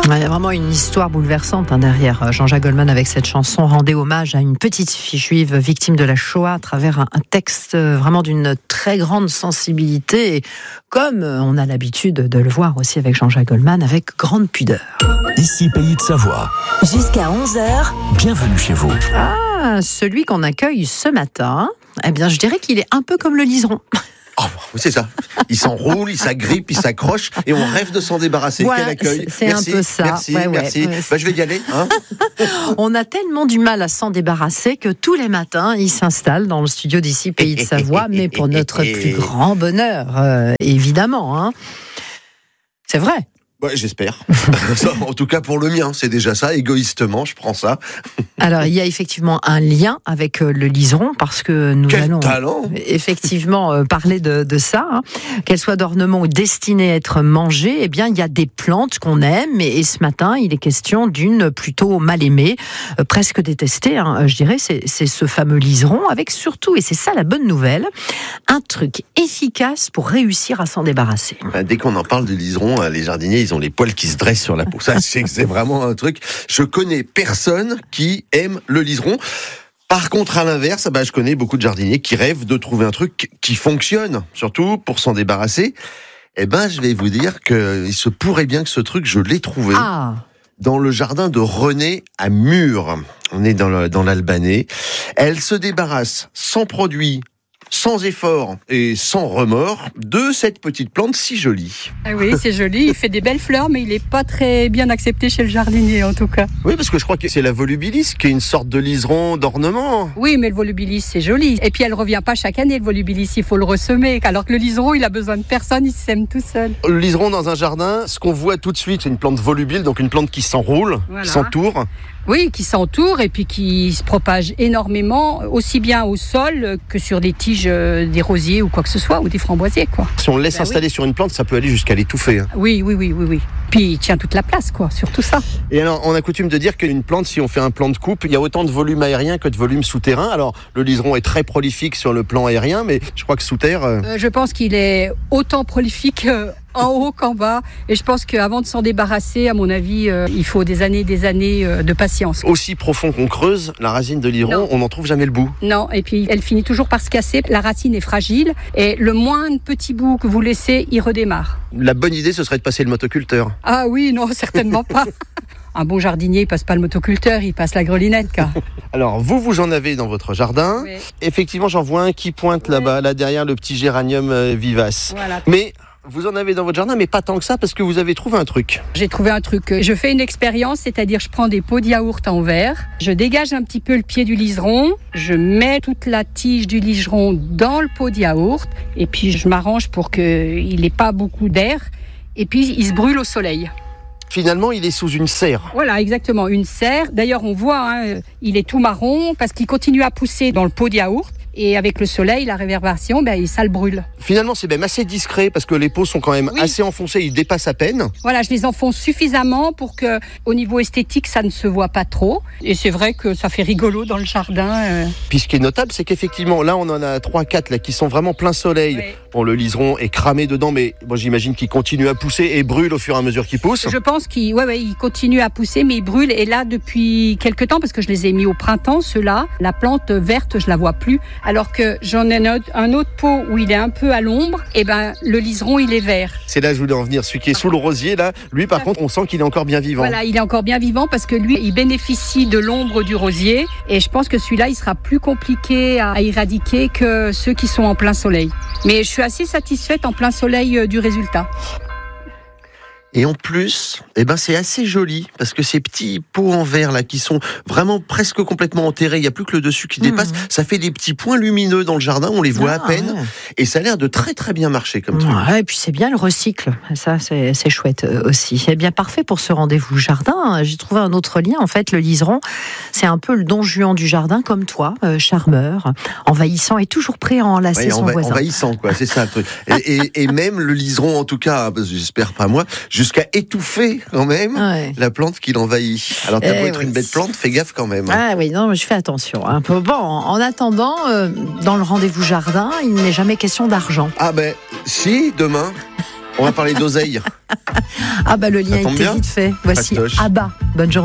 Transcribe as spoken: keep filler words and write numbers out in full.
Il y a vraiment une histoire bouleversante hein, derrière Jean-Jacques Goldman avec cette chanson. Rendez hommage à une petite fille juive victime de la Shoah à travers un, un texte vraiment d'une très grande sensibilité, et comme on a l'habitude de le voir aussi avec Jean-Jacques Goldman, avec grande pudeur. Ici Pays de Savoie. Jusqu'à onze heures. Bienvenue chez vous. Ah, celui qu'on accueille ce matin, eh bien, je dirais qu'il est un peu comme le liseron. Oh, c'est ça. Il s'enroule, il s'agrippe, il s'accroche et on rêve de s'en débarrasser. Voilà, Quel accueil. c'est merci, un peu ça. Merci, ouais, merci. Ouais, ouais, bah, je vais y aller. Hein. On a tellement du mal à s'en débarrasser que tous les matins, il s'installe dans le studio d'ici Pays de Savoie, mais pour notre plus grand bonheur, euh, évidemment. Hein. C'est vrai. Ouais, j'espère. En tout cas, pour le mien, c'est déjà ça. Égoïstement, je prends ça. Alors, il y a effectivement un lien avec le liseron, parce que nous Quel allons talent effectivement parler de, de ça. Hein. Qu'elles soient d'ornement ou destinées à être mangées, eh bien, il y a des plantes qu'on aime. Et, et ce matin, il est question d'une plutôt mal aimée, euh, presque détestée, hein, je dirais. C'est, c'est ce fameux liseron, avec surtout, et c'est ça la bonne nouvelle, un truc efficace pour réussir à s'en débarrasser. Dès qu'on en parle du liseron, les jardiniers, ils ont les poils qui se dressent sur la peau. Ça, c'est, c'est vraiment un truc. Je connais personne qui aime le liseron. Par contre, à l'inverse, bah, je connais beaucoup de jardiniers qui rêvent de trouver un truc qui fonctionne, surtout pour s'en débarrasser. Eh ben, je vais vous dire qu'il se pourrait bien que ce truc, je l'ai trouvé. Ah. Dans le jardin de René à Murs. On est dans, le, dans l'Albanais. Elle se débarrasse sans produit, sans effort et sans remords de cette petite plante si jolie. Ah oui, c'est joli, il fait des belles fleurs, mais il n'est pas très bien accepté chez le jardinier en tout cas. Oui, parce que je crois que c'est la volubilis qui est une sorte de liseron d'ornement. Oui, mais le volubilis c'est joli. Et puis elle revient pas chaque année, le volubilis, il faut le ressemer. Alors que le liseron, il a besoin de personne, il sème tout seul. Le liseron dans un jardin, ce qu'on voit tout de suite, c'est une plante volubile, donc une plante qui s'enroule, Voilà. qui s'entoure. Oui, qui s'entoure et puis qui se propage énormément, aussi bien au sol que sur des tiges des rosiers ou quoi que ce soit, ou des framboisiers, quoi. Si on le laisse Ben installer oui. sur une plante, ça peut aller jusqu'à l'étouffer. Hein. Oui, oui, oui, oui, oui. Puis il tient toute la place, quoi, sur tout ça. Et alors, on a coutume de dire qu'une plante, si on fait un plan de coupe, il y a autant de volume aérien que de volume souterrain. Alors, le liseron est très prolifique sur le plan aérien, mais je crois que sous terre... Euh... Euh, je pense qu'il est autant prolifique euh, en haut qu'en bas. Et je pense qu'avant de s'en débarrasser, à mon avis, euh, il faut des années des années euh, de patience. Aussi profond qu'on creuse, la racine de liseron, Non. on n'en trouve jamais le bout. Non, et puis elle finit toujours par se casser. La racine est fragile et le moindre petit bout que vous laissez, il redémarre. La bonne idée, ce serait de passer le motoculteur. Ah oui, non, certainement pas. Un bon jardinier, il passe pas le motoculteur, il passe la grelinette, quoi. Alors, vous, vous en avez dans votre jardin. Oui. Effectivement, j'en vois un qui pointe Oui. là-bas, là derrière le petit géranium euh, vivace. Voilà. Mais vous en avez dans votre jardin, mais pas tant que ça, parce que vous avez trouvé un truc. J'ai trouvé un truc. Je fais une expérience, c'est-à-dire je prends des pots de yaourt en verre, je dégage un petit peu le pied du liseron, je mets toute la tige du liseron dans le pot de yaourt, et puis je m'arrange pour qu'il n'ait pas beaucoup d'air, et puis il se brûle au soleil. Finalement, il est sous une serre. Voilà, exactement, une serre. D'ailleurs, on voit, hein, il est tout marron parce qu'il continue à pousser dans le pot de yaourt. Et avec le soleil, la réverbération, ben, ça le brûle. Finalement, c'est même assez discret parce que les pots sont quand même Oui. assez enfoncés, ils dépassent à peine. Voilà, je les enfonce suffisamment pour que, au niveau esthétique, ça ne se voit pas trop. Et c'est vrai que ça fait rigolo dans le jardin. Euh... Puis ce qui est notable, c'est qu'effectivement, là, on en a trois, quatre là, qui sont vraiment plein soleil. Oui. Bon, le liseron est cramé dedans, mais bon, j'imagine qu'il continue à pousser et brûle au fur et à mesure qu'il pousse. Je pense qu'il ouais, ouais, il continue à pousser, mais il brûle. Et là, depuis quelques temps, parce que je les ai mis au printemps, ceux-là, la plante verte, je la vois plus. Alors que j'en ai un autre, un autre pot où il est un peu à l'ombre, et ben le liseron, il est vert. C'est là que je voulais en venir. Celui qui est sous le rosier, là, lui, par contre, on sent qu'il est encore bien vivant. Voilà, il est encore bien vivant parce que lui, il bénéficie de l'ombre du rosier. Et je pense que celui-là, il sera plus compliqué à, à éradiquer que ceux qui sont en plein soleil. Mais je suis assez satisfaite en plein soleil euh, du résultat. Et en plus, eh ben c'est assez joli parce que ces petits pots en verre là qui sont vraiment presque complètement enterrés, il n'y a plus que le dessus qui dépasse, mmh. ça fait des petits points lumineux dans le jardin, on les voit ah, à peine ouais. et ça a l'air de très très bien marcher comme truc. Ouais, et puis c'est bien le recycle, ça c'est, c'est chouette aussi. Eh bien parfait pour ce rendez-vous jardin. J'ai trouvé un autre lien en fait, le liseron, c'est un peu le Don Juan du jardin comme toi, euh, charmeur, envahissant et toujours prêt à enlacer ouais, son enva- voisin. Envahissant quoi, c'est ça le truc. Et, et, et même le liseron en tout cas, parce que j'espère pas moi. Jusqu'à étouffer quand même ouais. la plante qui l'envahit. Alors t'as beau être oui. une belle plante, fais gaffe quand même. Ah oui, non, je fais attention. Hein. Bon, en attendant, euh, dans le rendez-vous jardin, il n'est jamais question d'argent. Ah ben, si, demain. On va parler d'oseille. Ah bah le lien tombe était bien. vite fait. Voici Fastoche. Abba. Bonne journée.